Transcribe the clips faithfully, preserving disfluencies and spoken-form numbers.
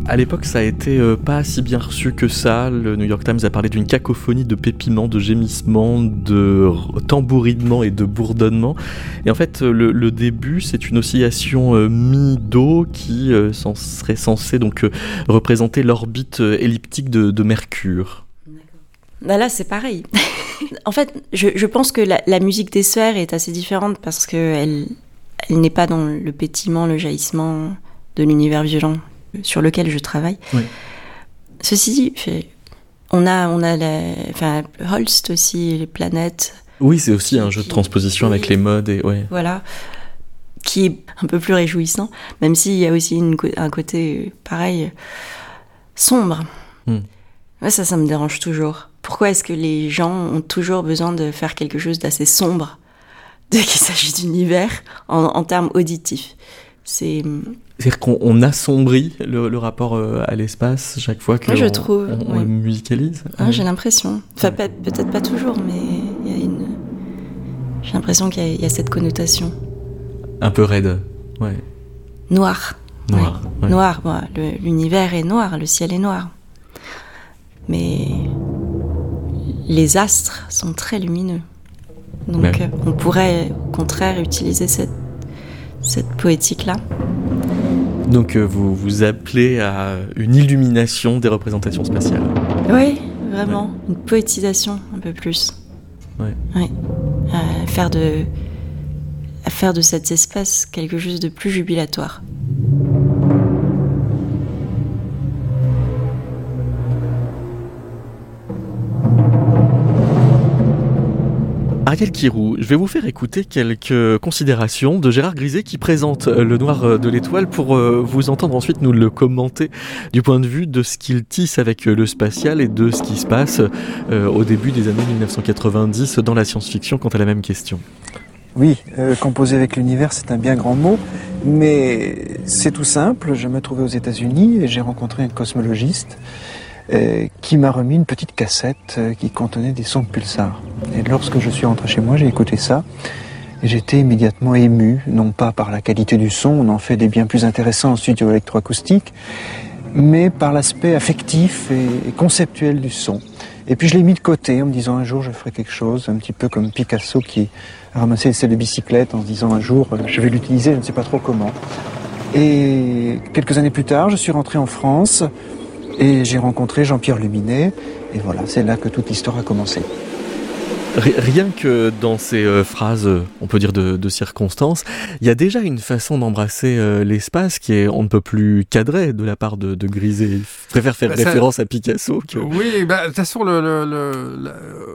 À l'époque, ça a été euh, pas si bien reçu que ça. Le New York Times a parlé d'une cacophonie de pépiments, de gémissements, de tambourinements et de bourdonnements. Et en fait, le, le début, c'est une oscillation euh, mi-do qui euh, s'en serait censée donc euh, représenter l'orbite euh, elliptique de, de Mercure. Bah là, c'est pareil. En fait, je, je pense que la, la musique des sphères est assez différente parce qu'elle elle n'est pas dans le pétillement, le jaillissement de l'univers violent sur lequel je travaille. Oui. Ceci dit, on a, on a la, enfin, Holst aussi, les planètes. Oui, c'est aussi un jeu de transposition qui, avec les modes. Et, ouais. Voilà, qui est un peu plus réjouissant, même s'il y a aussi une, un côté, pareil, sombre. Hmm. Ouais, ça, ça me dérange toujours. Pourquoi est-ce que les gens ont toujours besoin de faire quelque chose d'assez sombre dès qu'il s'agit d'univers en, en termes auditifs? C'est... C'est-à-dire qu'on on assombrit le, le rapport euh, à l'espace chaque fois qu'on ouais, on, on, on ouais. le musicalise. Ah, ouais. J'ai l'impression. Enfin, ouais. peut- peut-être pas toujours, mais il y a une... j'ai l'impression qu'il y a, il y a cette connotation. Un peu raide, ouais. Noir. Noir. Ouais. Ouais. Noir. Bon, le, l'univers est noir, le ciel est noir. Mais les astres sont très lumineux. Donc ouais. euh, on pourrait au contraire utiliser cette, cette poétique-là. Donc euh, vous vous appelez à une illumination des représentations spatiales. Oui, vraiment. Ouais. Une poétisation un peu plus. Ouais. Ouais. À faire de, à faire de cet espace quelque chose de plus jubilatoire. Ariel Kirou, je vais vous faire écouter quelques considérations de Gérard Griset qui présente Le Noir de l'Étoile pour vous entendre ensuite nous le commenter du point de vue de ce qu'il tisse avec le spatial et de ce qui se passe au début des années dix-neuf cent quatre-vingt-dix dans la science-fiction quant à la même question. Oui, euh, composer avec l'univers, c'est un bien grand mot, mais c'est tout simple. Je me trouvais aux États-Unis et j'ai rencontré un cosmologiste Euh, qui m'a remis une petite cassette euh, qui contenait des sons de pulsars. Et lorsque je suis rentré chez moi, j'ai écouté ça et j'étais immédiatement ému, non pas par la qualité du son, on en fait des bien plus intéressants en studio électroacoustique, mais par l'aspect affectif et, et conceptuel du son. Et puis je l'ai mis de côté en me disant un jour je ferai quelque chose, un petit peu comme Picasso qui a ramassé les selles de bicyclette en se disant un jour euh, je vais l'utiliser, je ne sais pas trop comment. Et quelques années plus tard, je suis rentré en France et j'ai rencontré Jean-Pierre Luminet, et voilà, c'est là que toute l'histoire a commencé. Rien que dans ces euh, phrases, on peut dire de, de circonstances, il y a déjà une façon d'embrasser euh, l'espace qui est on ne peut plus cadrée de la part de, de Griset. Il préfère faire bah, référence ça... à Picasso. Que... Oui, bah, de toute façon, le, le, le, le,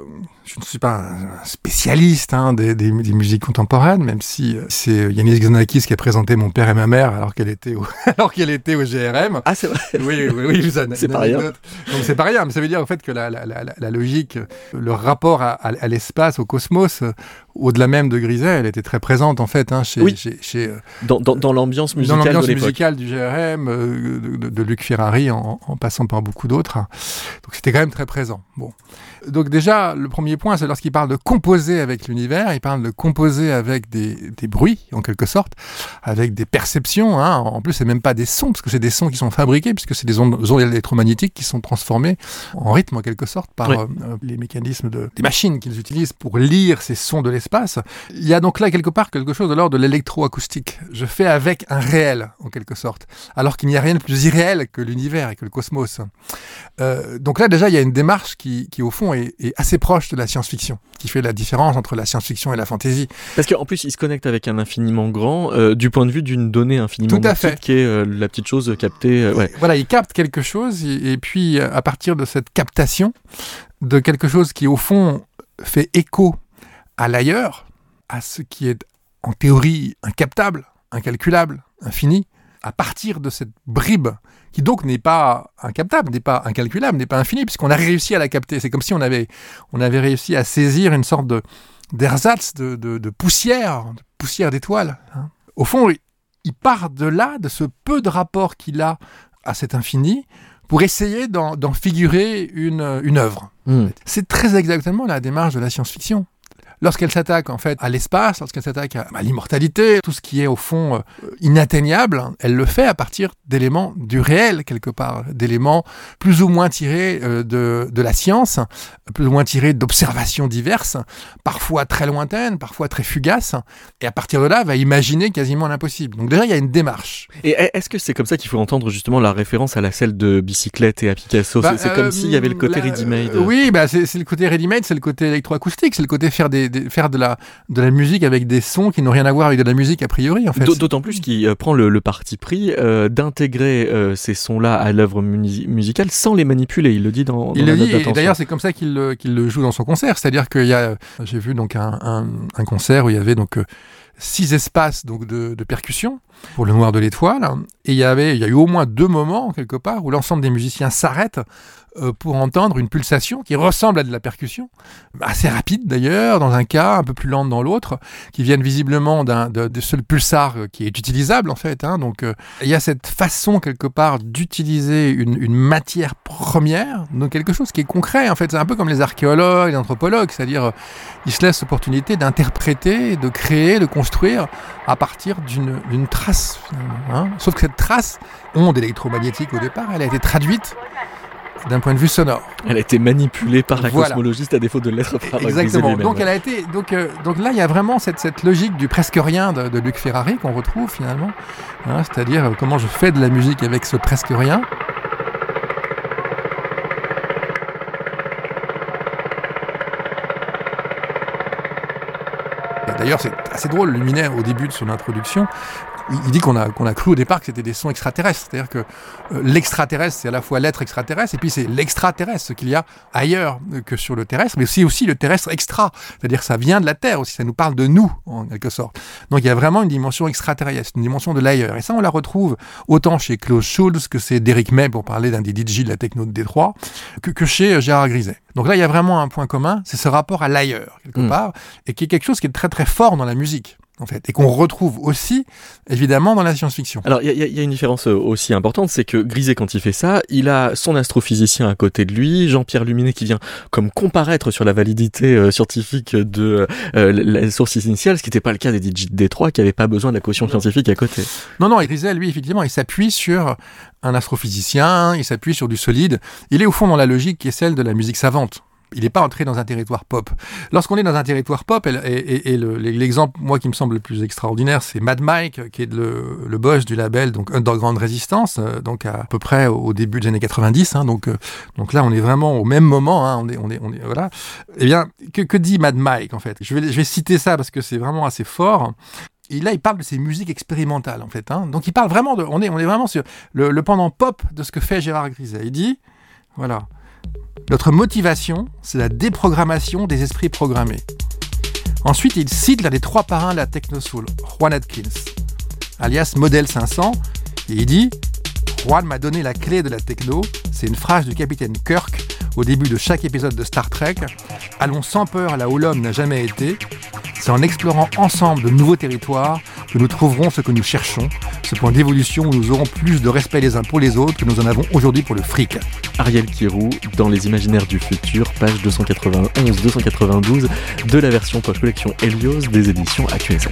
je ne suis pas un spécialiste hein, des, des, des musiques contemporaines, même si c'est Yanis Xenakis qui a présenté Mon père et ma mère alors qu'elle était au, alors qu'elle était au G R M. Ah, c'est vrai. Oui, oui, oui. Ça, c'est pas rien. Donc c'est pas rien, mais ça veut dire en fait que la, la, la, la logique, le rapport à, à, à l'espace, au cosmos, au-delà même de Griset, elle était très présente en fait hein, chez, oui. chez, chez dans, dans, dans l'ambiance musicale dans l'ambiance de l'époque. musicale du G R M, euh, de, de, de Luc Ferrari en, en passant par beaucoup d'autres. Donc c'était quand même très présent. Bon. Donc déjà, le premier point, c'est lorsqu'il parle de composer avec l'univers, il parle de composer avec des, des bruits, en quelque sorte, avec des perceptions. Hein. En plus, c'est même pas des sons, parce que c'est des sons qui sont fabriqués, puisque c'est des ondes, ondes électromagnétiques qui sont transformées en rythme, en quelque sorte, par oui. euh, les mécanismes de, des machines qu'ils utilisent pour lire ces sons de l'espace. Il y a donc là, quelque part, quelque chose de l'ordre de l'électroacoustique. Je fais avec un réel, en quelque sorte, alors qu'il n'y a rien de plus irréel que l'univers et que le cosmos. Euh, donc là, déjà, il y a une démarche qui, qui au fond, est, est assez proche de la science-fiction, qui fait la différence entre la science-fiction et la fantasy. Parce qu'en plus, il se connecte avec un infiniment grand, euh, du point de vue d'une donnée infiniment petite, qui est euh, la petite chose captée. Euh, ouais. Voilà, il capte quelque chose, et, et puis à partir de cette captation, de quelque chose qui au fond fait écho à l'ailleurs, à ce qui est en théorie incaptable, incalculable, infini, à partir de cette bribe qui donc n'est pas incaptable, n'est pas incalculable, n'est pas infini, puisqu'on a réussi à la capter. C'est comme si on avait, on avait réussi à saisir une sorte de, d'ersatz, de, de, de poussière, de poussière d'étoiles. Hein. Au fond, il part de là, de ce peu de rapport qu'il a à cet infini, pour essayer d'en, d'en figurer une, une œuvre. Mmh. C'est très exactement la démarche de la science-fiction. lorsqu'elle s'attaque en fait à l'espace, lorsqu'elle s'attaque à, à l'immortalité, tout ce qui est au fond euh, inatteignable, elle le fait à partir d'éléments du réel quelque part, d'éléments plus ou moins tirés euh, de, de la science, plus ou moins tirés d'observations diverses, parfois très lointaines, parfois très fugaces, et à partir de là, elle va imaginer quasiment l'impossible. Donc déjà, il y a une démarche. Et est-ce que c'est comme ça qu'il faut entendre justement la référence à la selle de bicyclette et à Picasso? bah, C'est, c'est euh, comme s'il y avait le côté la, ready-made. Euh, oui, bah c'est, c'est le côté ready-made, c'est le côté électroacoustique, c'est le côté faire, des, des, faire de, la, de la musique avec des sons qui n'ont rien à voir avec de la musique a priori. En fait. D'autant plus qu'il euh, prend le, le parti pris euh, d'intégrer euh, ces sons-là à l'œuvre mu- musicale sans les manipuler. Il le dit dans, dans il la le note dit, d'attention. Et d'ailleurs, c'est comme ça qu'il, euh, qu'il le joue dans son concert. C'est-à-dire qu'il y a, j'ai vu donc un, un, un concert où il y avait donc euh, six espaces donc de, de percussion pour le Noir de l'Étoile, et il y avait, il y a eu au moins deux moments quelque part où l'ensemble des musiciens s'arrêtent euh, pour entendre une pulsation qui ressemble à de la percussion, assez rapide d'ailleurs dans un cas, un peu plus lente dans l'autre, qui viennent visiblement d'un de, de seul pulsar qui est utilisable en fait. Hein, donc euh, il y a cette façon quelque part d'utiliser une, une matière première, donc quelque chose qui est concret en fait. C'est un peu comme les archéologues, les anthropologues, c'est-à-dire euh, ils se laissent l'opportunité d'interpréter, de créer, de construire à partir d'une, d'une trace. Hein. Sauf que cette trace, onde électromagnétique au départ, elle a été traduite d'un point de vue sonore. Elle a été manipulée par la voilà. cosmologiste à défaut de l'être par Exactement. Donc elle a été. Donc euh, donc là il y a vraiment cette cette logique du presque rien de, de Luc Ferrari qu'on retrouve finalement. Hein, c'est-à-dire euh, comment je fais de la musique avec ce presque rien. D'ailleurs, c'est assez drôle, Luminaire, au début de son introduction, il dit qu'on a, qu'on a cru au départ que c'était des sons extraterrestres. C'est-à-dire que euh, l'extraterrestre, c'est à la fois l'être extraterrestre, et puis c'est l'extraterrestre, ce qu'il y a ailleurs que sur le terrestre, mais aussi, aussi le terrestre extra. C'est-à-dire que ça vient de la Terre aussi, ça nous parle de nous, en quelque sorte. Donc il y a vraiment une dimension extraterrestre, une dimension de l'ailleurs. Et ça, on la retrouve autant chez Klaus Schulze, que c'est Derrick May, pour parler d'un des D J de la techno de Détroit, que, que chez Gérard Griset. Donc là, il y a vraiment un point commun, c'est ce rapport à l'ailleurs, quelque mmh. part, et qui est quelque chose qui est très très fort dans la musique. En fait, et qu'on retrouve aussi, évidemment, dans la science-fiction. Alors, il y, y a une différence aussi importante, c'est que Griset, quand il fait ça, il a son astrophysicien à côté de lui, Jean-Pierre Luminet, qui vient comme comparaître sur la validité euh, scientifique de euh, la source initiale, ce qui n'était pas le cas des D J de Détroit, qui n'avaient pas besoin de la caution scientifique à côté. Non, non, et Griset, lui, effectivement, il s'appuie sur un astrophysicien, il s'appuie sur du solide. Il est au fond dans la logique qui est celle de la musique savante. Il n'est pas entré dans un territoire pop. Lorsqu'on est dans un territoire pop, et, et, et le, l'exemple, moi, qui me semble le plus extraordinaire, c'est Mad Mike, qui est le, le boss du label donc Underground Resistance, donc à, à peu près au début des années quatre-vingt-dix. Hein, donc, donc là, on est vraiment au même moment. Hein, on est, on est, on est, voilà. Eh bien, que, que dit Mad Mike, en fait ? je vais, je vais citer ça parce que c'est vraiment assez fort. Et là, il parle de ces musiques expérimentales, en fait. Hein. Donc, il parle vraiment de... On est, on est vraiment sur le, le pendant pop de ce que fait Gérard Griset. Il dit, voilà... Notre motivation, c'est la déprogrammation des esprits programmés. Ensuite, il cite l'un des trois parrains de la techno-soul, Juan Atkins, alias Model cinq cents, et il dit « Juan m'a donné la clé de la techno », c'est une phrase du capitaine Kirk au début de chaque épisode de Star Trek. « Allons sans peur là où l'homme n'a jamais été. C'est en explorant ensemble de nouveaux territoires que nous trouverons ce que nous cherchons, ce point d'évolution où nous aurons plus de respect les uns pour les autres que nous en avons aujourd'hui pour le fric. » Ariel Kirou, dans Les Imaginaires du Futur, page deux cent quatre-vingt-onze deux cent quatre-vingt-douze de la version poche collection Helios des éditions A Q S M.